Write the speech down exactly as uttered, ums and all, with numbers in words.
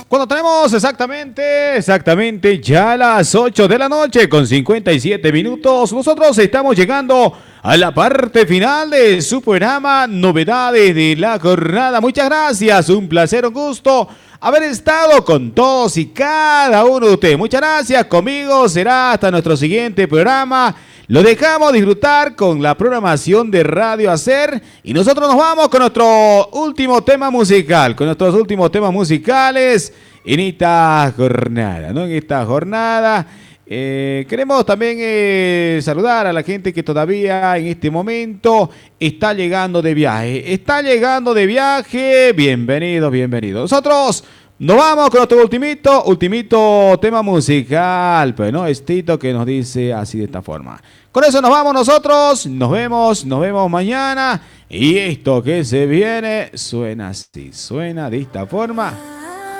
Cuando tenemos exactamente, exactamente ya las ocho de la noche con cincuenta y siete minutos, nosotros estamos llegando a la parte final de su programa Novedades de la Jornada. Muchas gracias, un placer, un gusto haber estado con todos y cada uno de ustedes. Muchas gracias, conmigo será hasta nuestro siguiente programa. Lo dejamos disfrutar con la programación de Radio Hacer y nosotros nos vamos con nuestro último tema musical, con nuestros últimos temas musicales en esta jornada, ¿no? En esta jornada eh, queremos también eh, saludar a la gente que todavía en este momento está llegando de viaje, está llegando de viaje, bienvenidos, bienvenidos. Nosotros nos vamos con nuestro ultimito, ultimito tema musical, pues no, estito que nos dice así de esta forma. Con eso nos vamos nosotros, nos vemos, nos vemos mañana. Y esto que se viene suena así, suena de esta forma.